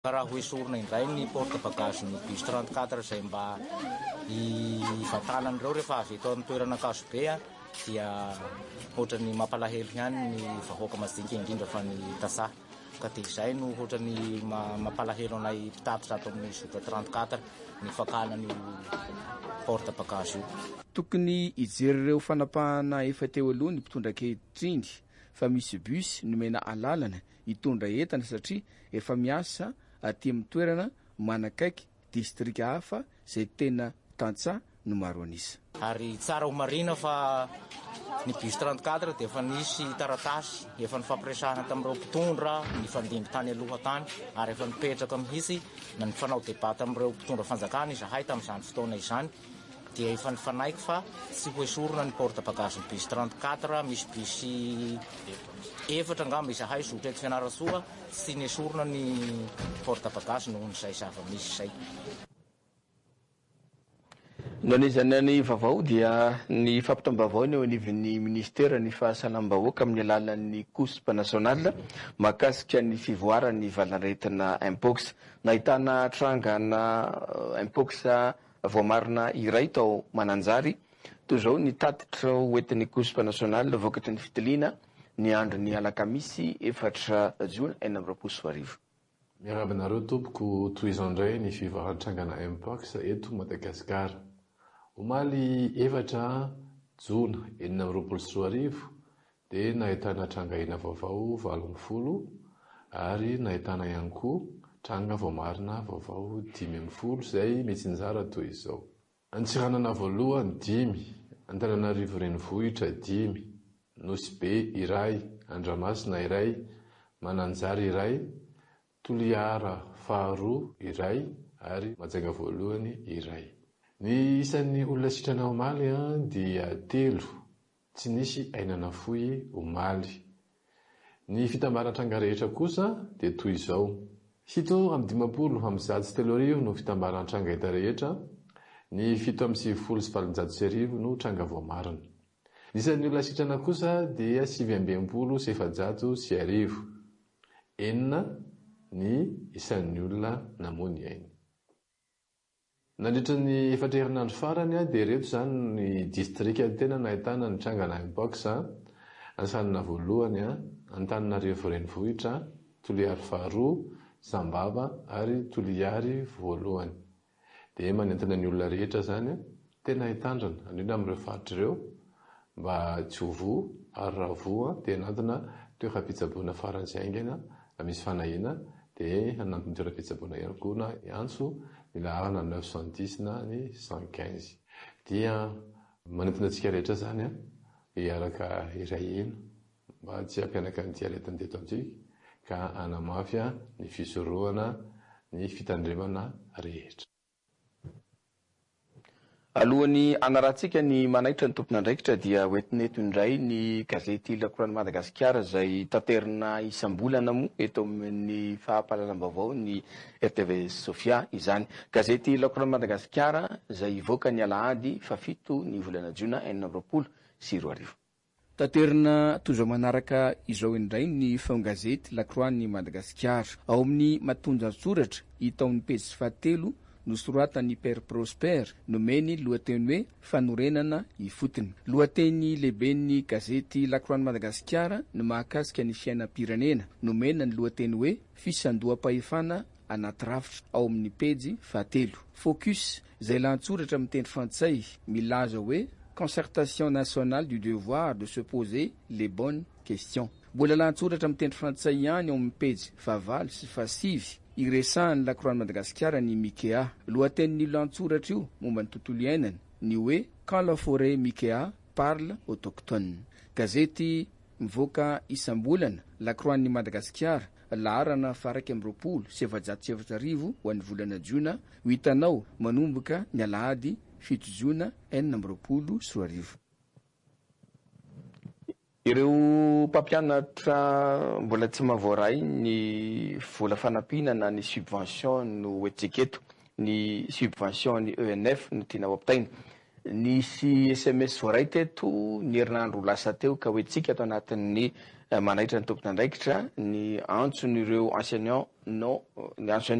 Raha hoesorina indray ny porte-bagage ny bus 34 izay mba ivatanan'ireo rehefa avy eto amin'ny toerana Ankazobe dia ohatrany mampalahelo ihany ny vahoaka madinika indrindra fa ny tsaha. Ka dia izay no ohatrany mampalahelo anay mpitatitra ato amin'ny zotra 34 ny fakanany porte-bagage io. Tokony hijery ireo fanapahana efa teo aloha ny mpitondra ankehitriny fa misy bus nomena alalana hitondra entana satria efa miasa aty amin'ny toerana manakaiky distrika hafa izay tena tantsaha no maro anisa. Ary tsara ho marina fa ny bus 34 dia efa nisy taratasy efa nifampiresahana tamin'ireo mpitondra ny fandimby tany aloha tany ary efa nipetraka mihitsy na ny fanao debata amin'ireo mpitondra fanjakana izahay tamin'izany fotoana izany dia efa nifanaiky fa tsy hoesorina ny porte-bagage ny bus 34 misy bus efatra angamba izahay zotra eto Fianarantsoa tsy niesorina ny porte-bagage noho n'izay zava-misy izay. Noan'izany ny vaovao dia ny fampitam-baovao ny eo anivon'ny ministera ny fahasalam-bahoaka amin'ny alalan'ny COSP national mahakasika ny fivoaran'ny valaretina Mpox. Nahitana trangana Mpox voamarina iray tao Mananjary toy izao ny tatitra hoentin'ny COSP national vokatry ny fitiliana ny andro ny alakamisy 4 Jona 2024. Miarabinareo tompoko toy izao indray ny fivoaran-trangana Mpox eto Madagasikara. Omaly 4 Jona 2024 dia nahitana trangahina vaovao 80 ary nahitana ihany koa tranga voamarina vaovao 50 izay mitsinjara toy izao. Antsiranana voalohany 5, Antananarivo renivohitra 5, Nosy iray, Andramasina iray, Mananjary iray, Toliara faharoa iray ary Majanga voalohany iray. Ny isan'ny olona sitrana omaly dia 3, tsy nisy ainana fohy omaly. Ny fitambaran-tranga rehetra kosa dia toy izao: 7:20 no fitambaran-tranga hita rehetra, ny 7:70 no tranga voamarina. Ny isan'ny olona sitrana kosa dia 7:20 enina ny isan'ny olona namony ainy. Nandritra ny 4 herinandro farany dia reto izany ny distrika tena nahitana ny trangana Mpox: Ansanina voalohany, Antananarivo renivohitra, Toliara faharoa, Sambava ary Toliary voalohany. Dia manentana ny olona rehetra zany tena hitandrina indrindra amin'ireo faritra ireo mba tsy ho voa ary raha voa dia hanantona toeram-pitsaboana faran'izay aingana na misy fanahina dia hanantona toeram-pitsaboana ihany koa na antso milaharana 910 na ny 115. Dia manentana antsika rehetra zany hiaraka iray eno mba tsy hampianaka ny dialetiny teto amintsika ka hanamafy ny fisorohana ny fitandremana rehetra. Alohan'ny anarantsika ny manaitra ny tompon'andraikitra dia hoentin'eto indray ny gazety La Croix de Madagasikara izay taterina isam-bolana moa eto amin'ny fahapalalam-baovao ny RTV Sofia izany. Gazety La Croix de Madagasikara izay ivoaka ny alahady 7 ny volana Jona 2024. Taterina toy manaraka izao indray ny fao-gazety La Croix ny Madagasikara. Ao amin'ny matonjan-tsoratra hita amin'ny pejy 7 nosoratany Père Prosper nomeny lohateny hoe fanorenana ifotony. Lohateny lehiben'ny gazety La Croix de Madagasikara no mahakasika ny fiainam-pirenena nomena ny lohateny hoe fisandoham-pahefana anaty rafitra. Ao amin'ny pejy 7. Focus izay lantsoratra amin'ny teny frantsay milaza hoe concertation nationale du devoir de se poser les bonnes questions. Mbola lantsoratra amin'ny teny frantsay ihany ao amin'ny pejy 9 sy 10 iresahan'ny La Croix de Madagasikara ny Mikea. Lohatenin'ny lantsoratra io momba ny tontolo iainana ny hoe quand la forêt Mikea parle autochtone. Gazety mivoaka isam-bolana La Croix ny Madagasikara laharana faraky amin'ny 770 ho an'ny volana Jona ho hitanao manomboka ny alahady 7 Jona 2024. Ireo mpampianatra mbola tsy mahavoaray ny vola fanampiana ny subvention no etsika eto, ny subvention ny ENF no tiana ho apitaina. nisy SMS voaray teto ny herinandro lasa teo ka hoe tsika ato anatin'ny manaitra ny tompon'andraikitra ny antson'ireo enseignant non ny